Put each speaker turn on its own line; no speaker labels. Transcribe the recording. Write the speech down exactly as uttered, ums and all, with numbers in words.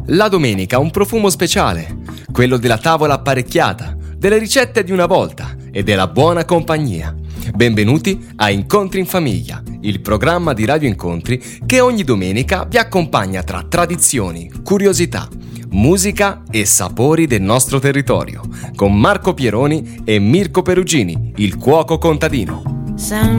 La domenica ha un profumo speciale, quello della tavola apparecchiata, delle ricette di una volta e della buona compagnia. Benvenuti a Incontri in Famiglia, il programma di Radio Incontri che ogni domenica vi accompagna tra tradizioni, curiosità, musica e sapori del nostro territorio, con Marco Pieroni e Mirko Perugini, il cuoco contadino.